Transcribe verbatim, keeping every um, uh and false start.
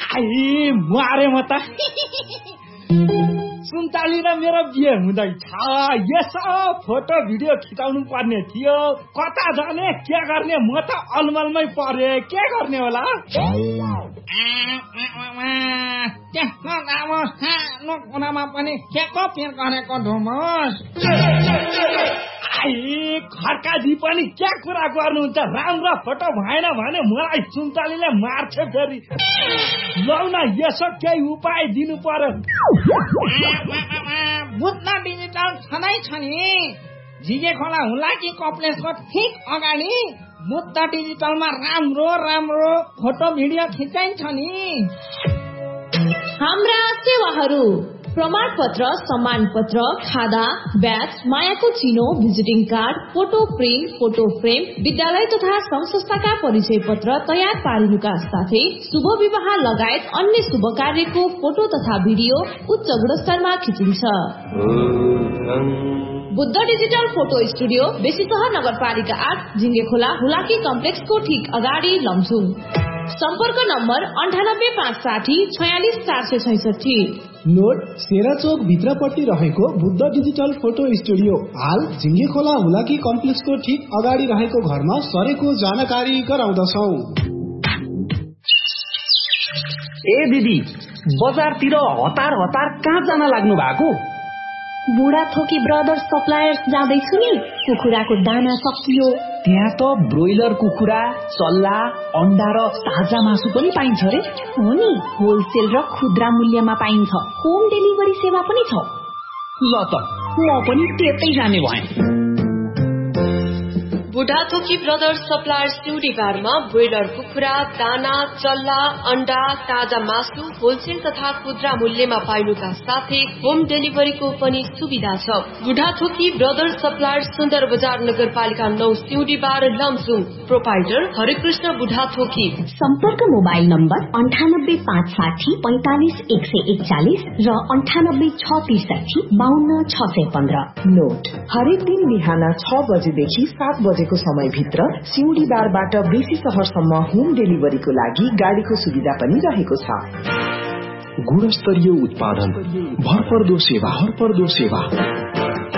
I मारे म त सुन्ताली र मेरो बिहे हुँदैछ। यसो फोटो भिडियो खिचाउनु पर्ने थियो। कता जाने के गर्ने म त अलमलमै परे। के गर्ने होला? त्यस्तो अब सानो कुरामा पनि के को पिर गरेको धुमोस? आई खड्काजी पनि क्या कुरा गर्नुहुन्छ? राम्रो फोटो भएन भने मलाई सुन्तालीले मार्छ फेरि। लौ न यसो केही उपाय दिनु पर्यो। बुद्ध डिजिटल छँदै छ नि, झिगे खोला हुलाकी कम्प्लेक्सको ठिक अगाडि बुद्ध डिजिटलमा राम्रो राम्रो फोटो भिडियो खिचाइन्छ नि। हाम्रा सेवाहरू प्रमाण पत्र, सम्मान पत्र, खादा, ब्याज, मायाको चिनो, visiting card, photo print, photo frame, विद्यालय तथा संघ संस्थाका परिचय पत्र तयार पारिनुका साथै शुभ विवाह लगायत अन्य शुभ कार्यको फोटो तथा भिडियो उच्च गुणस्तरमा खिचिन्छ। Buddha digital photo studio, Besisahar नगरपालिका आठ, झिङ्गे खोला हुलाकी कम्प्लेक्सको ठिक अगाडि, लमजुङ। सम्पर्क नम्बर अन्ठानब्बे पाँच साठी छयालिस चार सय छैसठी। नोट सेरा चोक भित्रपट्टि रहेको बुद्ध डिजिटल फोटो स्टुडियो हाल झिङ्गे खोला हुलाकी कम्प्लेक्सको ठिक अगाडि रहेको घरमा सरेको जानकारी गराउँदछौ। ए दिदी, बजारतिर हतार हतार कहाँ जान लाग्नु भएको? बुढा थोकी ब्रदर्स सप्लायर्स जाँदैछु नि। कुखुराको दाना सकियो। त्यहाँ त ब्रोइलर कुखुरा, चल्ला, अन्डा र ताजा मासु पनि पाइन्छ रे। हो नि, होलसेल र खुद्रा मूल्यमा पाइन्छ। होम डेलिभरी सेवा पनि छ। ल त म पनि त्यतै जाने भएँ। बुढाथोकी ब्रदर्स सप्लायर्स सिउडी बारमा ब्रोइलर कुखुरा, दाना, चल्ला, अन्डा, ताजा मासु होलसेल तथा खुद्रा मूल्यमा पाइनुका साथै होम डेलिभरीको पनि सुविधा छ। बुढाथोकी ब्रदर्स सप्लायर्स सुन्दर बजार नगरपालिका नौ सिउडी बार, लमजुङ। प्रोपाइटर हरिकृष्ण बुढाथोकी। सम्पर्क मोबाइल नम्बर अन्ठानब्बे पाँच साठी पैंतालिस एक सय एकचालिस र अन्ठानब्बे छ त्रिसठी बाहन्न छ सय पन्ध्र। नोट, हरेक दिन बिहान छ बजेदेखि सात बजे को समयभित्र सिउडी बारबाट बेसी शहरसम्म होम डेलिभरीको लागि गाडीको सुविधा पनि रहेको छ। गुणस्तरीय उत्पादन, भरपर्दो सेवा, भरपर्दो सेवा।